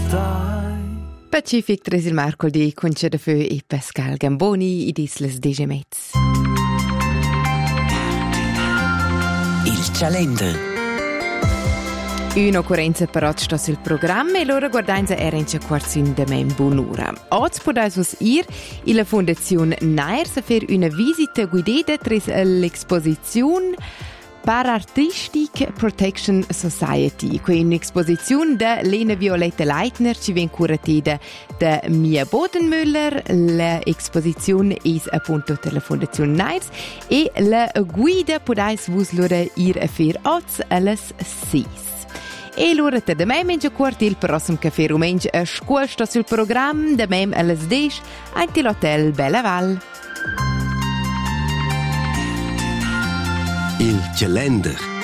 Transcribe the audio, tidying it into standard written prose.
Pacific tres il mercoledì con Cedefeu e Pascal Gamboni ed Isles Degemets. Il calendar. Un'occorrenza però sta sul programma e loro guardanza era in quarzin de men bonura. Oggi potete ir la Fondazione Nairs a fare una visita guidata tras l'esposizione Parartistic Protection Society, che è un'esposizione da Lena Violetta Leitner, ci viene curatata da Mia Bodenmüller. L'esposizione è appunto della Fondazione Nairs e la guida potete vuslore ir a fare oggi alle 6. E l'ora da me mengia quarti il prossimo caffè rumengia a scuola sta sul programma da me alle 10 anche l'hotel Bella Val. Il calendar.